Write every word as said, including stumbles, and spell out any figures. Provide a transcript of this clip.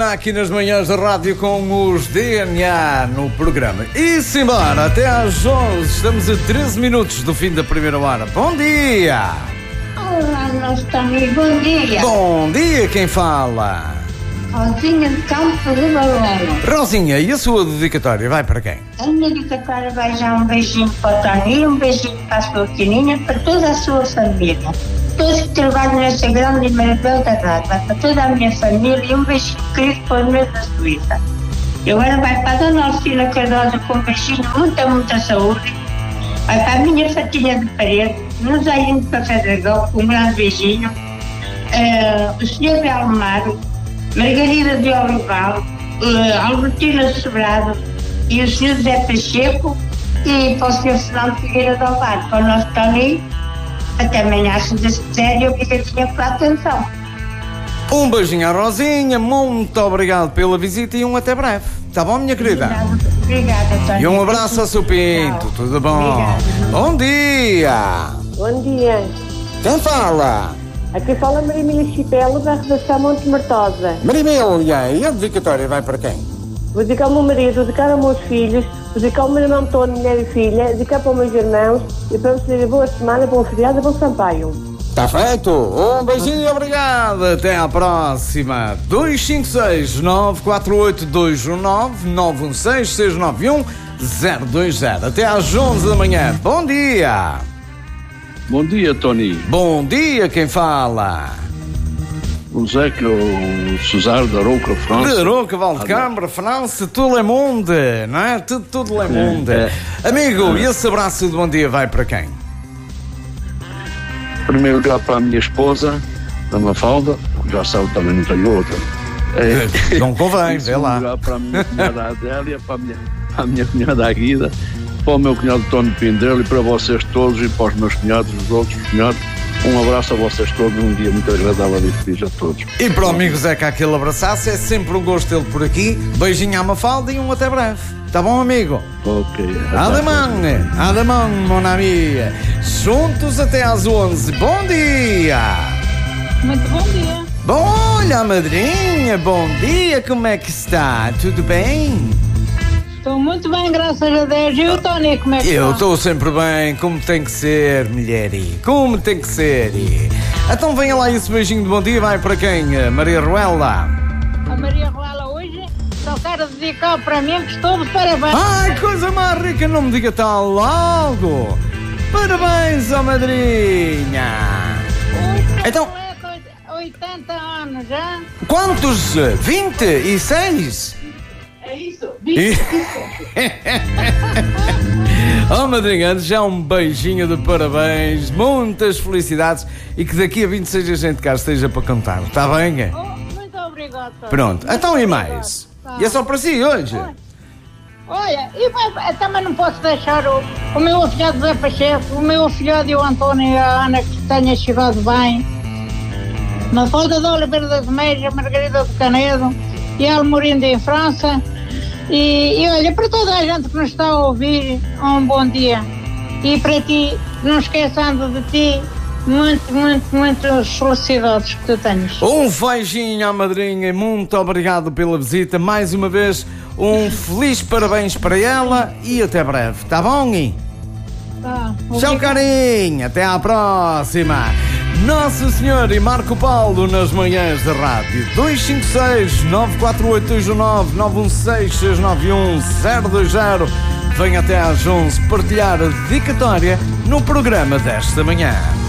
semana aqui nas manhãs da rádio com os D N A no programa. E simbora, até às onze, estamos a treze minutos do fim da primeira hora. Bom dia! Olá, nosso amigo, bom dia! Bom dia, quem fala? Rosinha de Campo de Barona. Rosinha, e a sua dedicatória vai para quem? A minha dedicatória vai já um beijinho para o Tony, um beijinho para a sua pequenina, para toda a sua família. Todos que trabalham nesta grande e maravilhosa rádio, para toda a minha família e um beijinho querido para o meu da Suíça. E agora vai para a Dona Alcina Cardosa com um beijinho, muita, muita saúde. Vai para a minha fatinha de parede, no Zainho de Café Dragão, com um grande beijinho. Uh, o senhor Belmar, Margarida de Olival, uh, Albertina Sobrado e o senhor José Pacheco e para o senhor Fernando Figueira do Alvar, para o nosso Tony. Até amanhã, se Deus quiser, e obrigadinha pela atenção. Um beijinho à Rosinha, muito obrigado pela visita e um até breve. Tá bom, minha querida? Obrigada, Tony. E um abraço ao seu Pinto, tudo bom? Obrigada. Bom dia! Bom dia. Quem fala? Aqui fala Marimília Chipelo, da redação Monte Martosa. Marimília, e a dedicatória vai para quem? Vou dedicar ao meu marido, vou dedicar aos meus filhos, vou dedicar ao meu irmão Tony, mulher e filha, dedicar para os meus irmãos e para vocês boa semana, bom feriado e bom Sampaio. Está feito, um beijinho e obrigado, até à próxima. dois cinco seis, nove quatro oito, dois um nove, nove um seis, seis nove um, zero dois zero. Até às onze da manhã, bom dia! Bom dia, Tony. Bom dia, quem fala? O Zé, que é o Cesar da Arouca, França. De Arouca, Valdecambra, França, tudo é mundo, não é? Tudo, tudo é mundo. É. Amigo, e esse abraço de bom dia vai para quem? Primeiro lugar para a minha esposa, da Mafalda, já sabe, também não tenho outra. É. Não convém, vê lá. Lugar para a minha cunhada Adélia, para a minha, para a minha cunhada Aguida, para o meu cunhado Tony Pindrelo e para vocês todos e para os meus cunhados, os outros cunhados. Um abraço a vocês todos, um dia muito agradável e feliz a todos. E para o amigo Zeca aquele abraço, é sempre um gosto tê-lo por aqui. Beijinho à Mafalda e um até breve. Tá bom, amigo? Ok. Alemão, alemão, mon ami. Juntos até às onze. Bom dia! Muito bom dia. Bom, olha, madrinha, bom dia, como é que está? Tudo bem? Estou muito bem, graças a Deus. E o Tony, como é que Eu está? estou sempre bem, como tem que ser, mulher. Como tem que ser. Então venha lá esse beijinho de bom dia, vai para quem? Maria Ruela. A Maria Ruela hoje só quero dedicar para mim que estou de parabéns. Ai, coisa mais rica, não me diga tal logo. Parabéns, ó madrinha. Então- oitenta anos já. Quantos? vinte e seis? É isso. E... Oh madrinha, já um beijinho de parabéns, muitas felicidades e que daqui a vinte e seis a gente cá esteja para cantar, está bem? Oh, muito obrigado, Tony. Pronto, Muito então e obrigado. mais? Tá. E é só para si hoje? Olha, Olha, e vai- também não posso deixar o, o meu afilhado Zé Pacheco, o meu afilhado e o António e a Ana que tenha chegado bem. Na Folda de Oliveira das Meias, Margarida de Canedo e Almorinda em França. E, e olha, para toda a gente que nos está a ouvir, um bom dia. E para ti, não esqueçando de ti, muito, muito, muitas felicidades que tu tens. Um beijinho à madrinha e muito obrigado pela visita. Mais uma vez, um feliz parabéns para ela e até breve, tá bom? Tá, Tchau, carinho, até à próxima. Nossa Senhora e Marco Paulo nas manhãs da rádio. Dois cinco seis, nove quatro oito, dois um nove, nove um seis, seis nove um, zero dois zero. Venha até às onze partilhar a dedicatória no programa desta manhã.